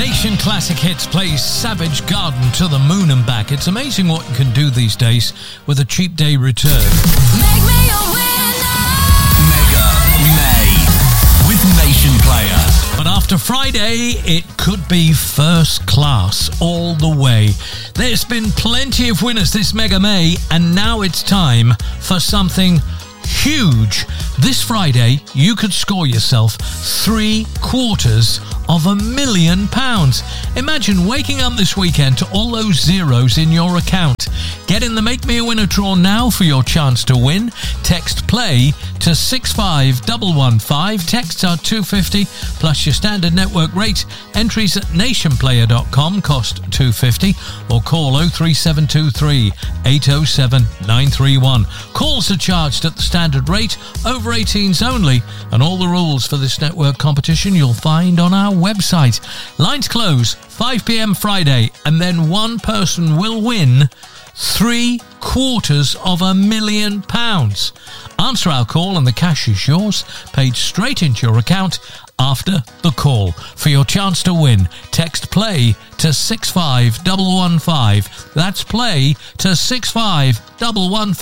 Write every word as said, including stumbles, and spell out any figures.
Nation Classic Hits plays Savage Garden to the moon and back. It's amazing what you can do these days with a cheap day return. Make me a winner. Mega May with Nation Player. But after Friday, it could be first class all the way. There's been plenty of winners this Mega May, and now it's time for something huge. This Friday, you could score yourself three quarters of a million pounds. Imagine waking up this weekend to all those zeros in your account. Get in the Make Me a Winner draw now for your chance to win. Text PLAY to six five one one five. Texts are two pounds fifty plus your standard network rate. Entries at nation player dot com cost two pounds fifty or call oh three seven two three eight oh seven nine three one. Calls are charged at the standard rate, over eighteens only, and all the rules for this network competition you'll find on our website. Lines close five p.m. Friday, and then one person will win three quarters of a million pounds. Answer our call and the cash is yours, paid straight into your account after the call. For your chance to win, text PLAY to six five one one five. That's PLAY to six five one one five.